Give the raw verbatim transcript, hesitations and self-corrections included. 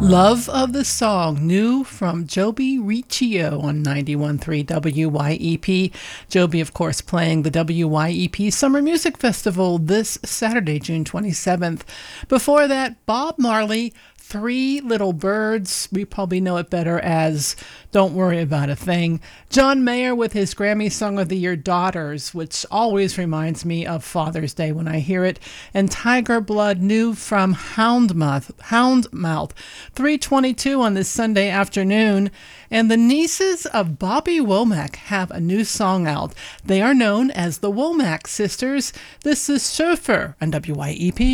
Love of the Song, new from Joby Riccio on ninety-one point three W Y E P. Joby, of course, playing the W Y E P Summer Music Festival this Saturday, June twenty-seventh. Before that, Bob Marley, Three Little Birds. We probably know it better as Don't Worry About a Thing. John Mayer with his Grammy Song of the Year, Daughters, which always reminds me of Father's Day when I hear it. And Tiger Blood, new from Houndmouth. Houndmouth. three twenty-two on this Sunday afternoon. And the nieces of Bobby Womack have a new song out. They are known as the Womack Sisters. This is Chauffeur on W Y E P.